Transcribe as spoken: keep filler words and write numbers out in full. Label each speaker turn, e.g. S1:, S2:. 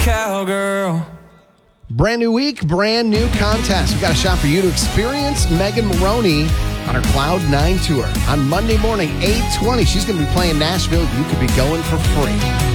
S1: cowgirl.
S2: Brand new week, brand new contest. We've got a shot for you to experience Megan Moroney on her Cloud nine tour. On Monday morning, eight twenty, she's going to be playing Nashville. You could be going for free.